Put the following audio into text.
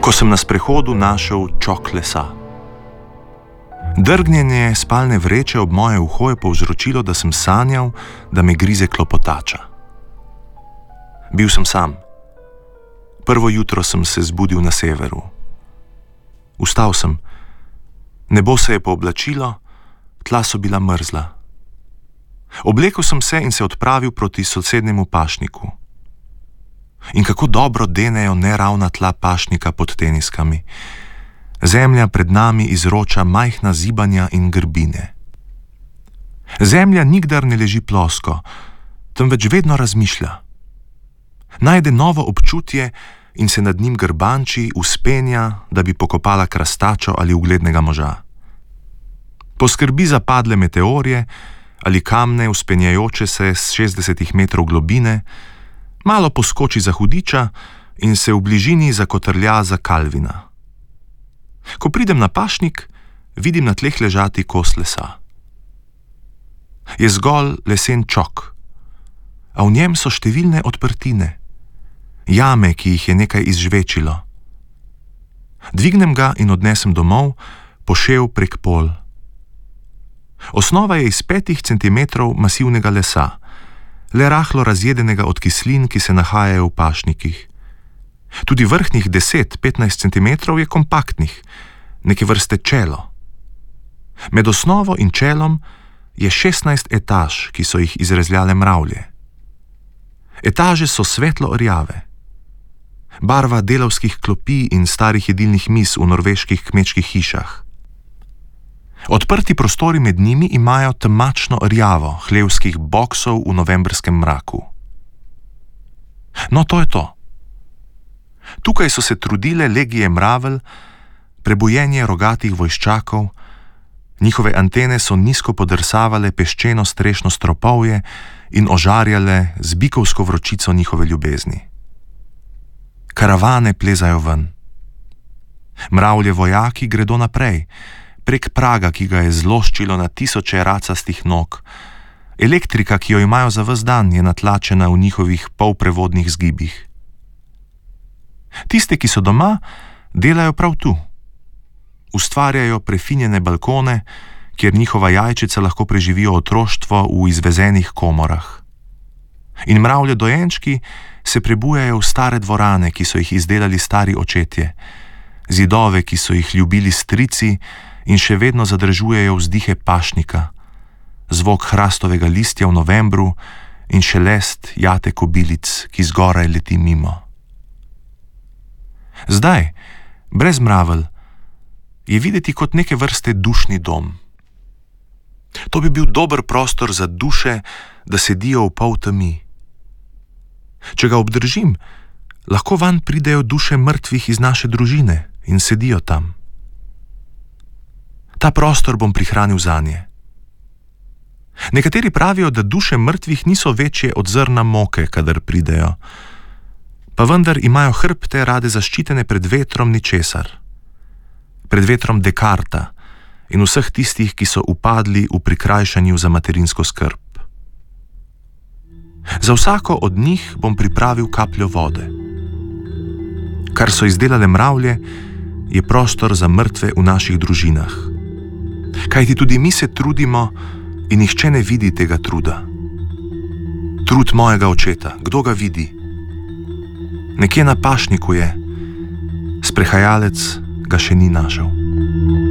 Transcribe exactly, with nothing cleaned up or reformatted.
ko sem na sprehodu našel čok lesa. Drgnjenje spalne vreče ob moje uho je povzročilo, da sem sanjal, da me grize klopotača. Bil sem sam. Prvo jutro sem se zbudil na severu. Vstal sem. Nebo se je pooblačilo, tla so bila mrzla. Oblekel sem se in se odpravil proti sosednjemu pašniku. In kako dobro denejo neravna tla pašnika pod teniskami. Zemlja pred nami izroča majhna zibanja in grbine. Zemlja nikdar ne leži plosko, temveč vedno razmišlja. Najde novo občutje in se nad njim grbanči, uspenja, da bi pokopala krastačo ali uglednega moža. Poskrbi za padle meteorje ali kamne, vzpenjajoče se s šestdesetih metrov globine, malo poskoči za hudiča in se v bližini zakotrlja za Kalvina. Ko pridem na pašnik, vidim na tleh ležati kos lesa. Je zgolj lesen čok, a v njem so številne odprtine, jame, ki jih je nekaj izžvečilo. Dvignem ga in odnesem domov, pošev prek pol. Osnova je iz petih centimetrov masivnega lesa, le rahlo razjedenega od kislin, ki se nahajajo v pašnikih. Tudi vrhnjih deset do petnajst centimetrov je kompaktnih, neke vrste čelo. Med osnovo in čelom je šestnajst etaž, ki so jih izrezljale mravlje. Etaže so svetlo rjave. Barva delavskih klopi in starih jedilnih miz v norveških kmečkih hišah. Odprti prostori med njimi imajo temačno rjavo hlevskih boksov v novembrskem mraku. No, to je to. Tukaj so se trudile legije mravelj, prebojenje rogatih vojščakov, njihove antene so nizko podrsavale peščeno strešno stropovje in ožarjale z bikovsko vročico njihove ljubezni. Karavane plezajo ven. Mravlje vojaki gredo naprej, prek praga, ki ga je zloščilo na tisoče racastih nog. Elektrika, ki jo imajo za ves dan, je natlačena v njihovih polprevodnih zgibih. Tiste, ki so doma, delajo prav tu. Ustvarjajo prefinjene balkone, kjer njihova jajčica lahko preživijo otroštvo v izvezenih komorah. In mravlje dojenčki se prebujajo v stare dvorane, ki so jih izdelali stari očetje, zidove, ki so jih ljubili strici in še vedno zadržujejo vzdihe pašnika, zvok hrastovega listja v novembru in šelest jate kobilic, ki zgoraj leti mimo. Zdaj, brez mravelj, je videti kot neke vrste dušni dom. To bi bil dober prostor za duše, da sedijo v pol temi. Če ga obdržim, lahko vanj pridejo duše mrtvih iz naše družine in sedijo tam. Ta prostor bom prihranil zanje. Nekateri pravijo, da duše mrtvih niso večje od zrna moke, kadar pridejo, pa vendar imajo hrbte rade zaščitene pred vetrom ničesar, pred vetrom Descarta in vseh tistih, ki so upadli v prikrajšanju za materinsko skrb. Za vsako od njih bom pripravil kapljo vode. Kar so izdelale mravlje, je prostor za mrtve v naših družinah. Kajti tudi mi se trudimo in nihče ne vidi tega truda. Trud mojega očeta, kdo ga vidi? Nekje na pašniku je, sprehajalec ga še ni našel.